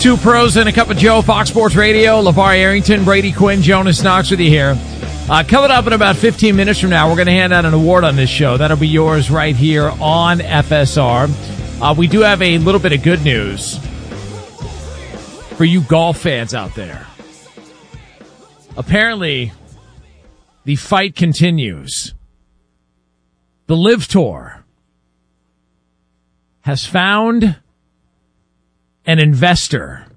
Two pros and a cup of Joe, Fox Sports Radio. LeVar Arrington, Brady Quinn, Jonas Knox with you here. Coming up in about 15 minutes from now, we're going to hand out an award on this show. That'll be yours right here on FSR. We do have a little bit of good news for you golf fans out there. Apparently, the fight continues. The Live Tour has found an investor.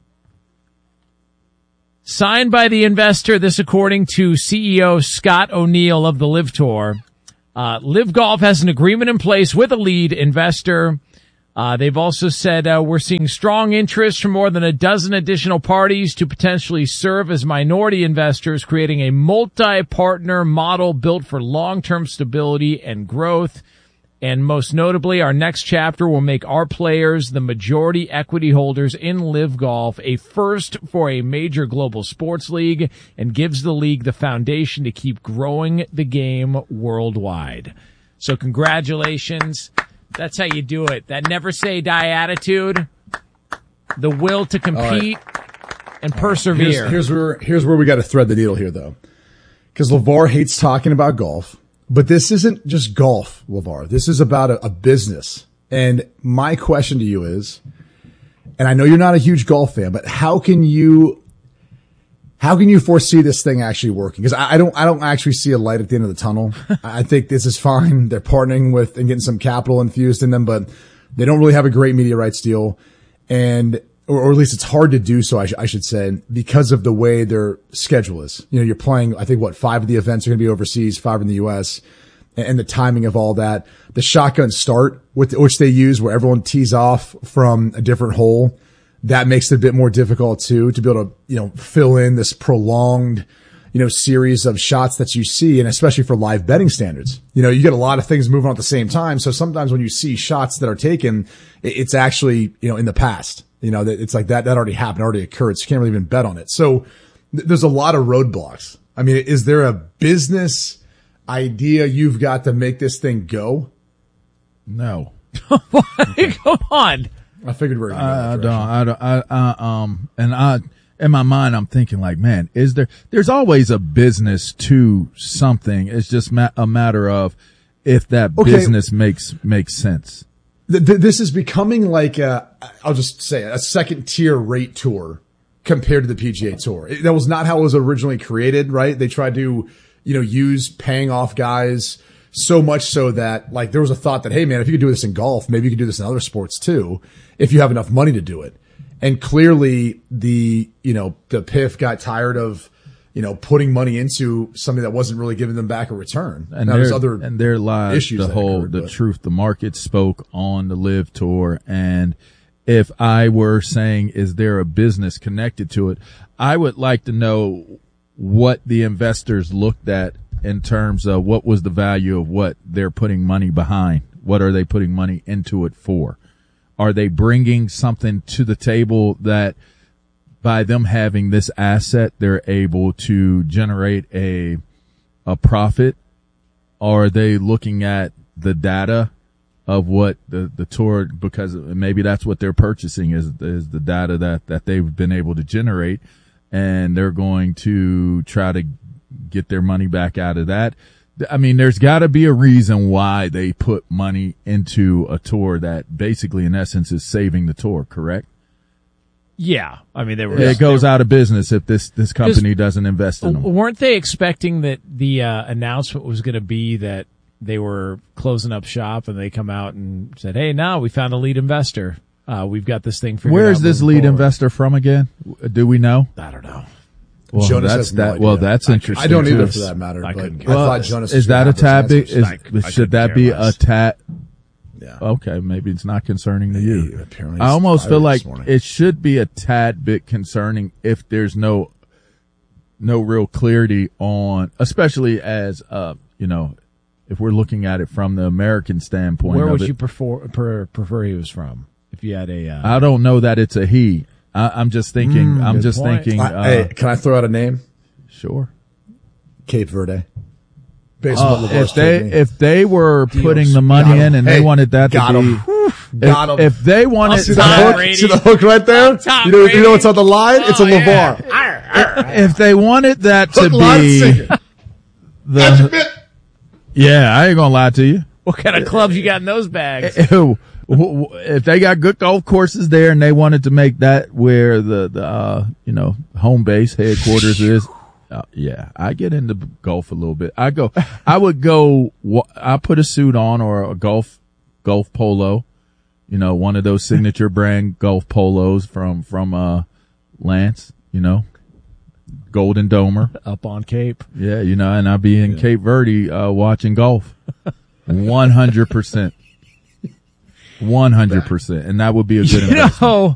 Signed by the investor, this according to CEO Scott O'Neill of the Live Tour. Live Golf has an agreement in place with a lead investor. They've also said we're seeing strong interest from more than a dozen additional parties to potentially serve as minority investors, creating a multi-partner model built for long-term stability and growth. And most notably, our next chapter will make our players the majority equity holders in Live Golf, a first for a major global sports league, and gives the league the foundation to keep growing the game worldwide. So congratulations. That's how you do it. That never say die attitude, the will to compete and persevere. Here's where we got to thread the needle here, though, because LeVar hates talking about golf. But this isn't just golf, LeVar. This is about a business. And my question to you is, and I know you're not a huge golf fan, but how can you foresee this thing actually working? Because I don't actually see a light at the end of the tunnel. I think this is fine. They're partnering with and getting some capital infused in them, but they don't really have a great media rights deal. Or at least it's hard to do so, I should say, because of the way their schedule is. You know, you're playing, I think, 5 of the events are going to be overseas, 5 in the U.S., and the timing of all that. The shotgun start, which they use, where everyone tees off from a different hole, that makes it a bit more difficult, too, to be able to, fill in this prolonged, series of shots that you see, and especially for live betting standards. You get a lot of things moving on at the same time, so sometimes when you see shots that are taken, it's actually, in the past. It's like that already happened, already occurred. So you can't really even bet on it. So there's a lot of roadblocks. I mean, is there a business idea you've got to make this thing go? No. Okay. Come on. I figured we were going to go that direction. In my mind, I'm thinking like, man, there's always a business to something. It's just a matter of if that business makes sense. This is becoming like I'll just say a second tier rate tour compared to the PGA Tour. That was not how it was originally created, right? They tried to, use paying off guys so much so that like there was a thought that, hey man, if you could do this in golf, maybe you could do this in other sports too, if you have enough money to do it. And clearly the PIF got tired of, putting money into something that wasn't really giving them back a return. And there lies issues the truth. The market spoke on the Live Tour. And if I were saying, is there a business connected to it? I would like to know what the investors looked at in terms of what was the value of what they're putting money behind. What are they putting money into it for? Are they bringing something to the table that by them having this asset, they're able to generate a profit? Or are they looking at the data of what the tour, because maybe that's what they're purchasing is the data that they've been able to generate, and they're going to try to get their money back out of that. I mean, there's got to be a reason why they put money into a tour that basically, in essence, is saving the tour, correct? Yeah. I mean, it goes out of business if this company doesn't invest in them. Weren't they expecting that the announcement was going to be that they were closing up shop, and they come out and said, hey, now we found a lead investor. We've got this thing figured out. Where is this lead investor from again? Do we know? I don't know. Well, Jonas has no idea. Well, that's interesting. I don't either, for that matter. I thought Jonas is that a tad bit? Should that be a tad? Yeah. Okay, maybe it's not concerning to you. Apparently, I almost feel like it should be a tad bit concerning if there's no real clarity on, especially as if we're looking at it from the American standpoint. Where would you prefer he was from? If you had a, I don't know that it's a he. I'm just thinking. Hey, can I throw out a name? Sure. Cape Verde. Based on what LeVar's if they were putting the money in and they wanted that to be, if they wanted see the hook right there, you know what's on the line? It's a LeVar. If they wanted that to be yeah, I ain't gonna lie to you. What kind of clubs you got in those bags? If they got good golf courses there and they wanted to make that where the home base headquarters is, yeah, I get into golf a little bit. I put a suit on or a golf polo, one of those signature brand golf polos from Lance, Golden Domer up on Cape. Yeah, and I'll be in Cape Verde watching golf. 100%. 100%. And that would be a good investment.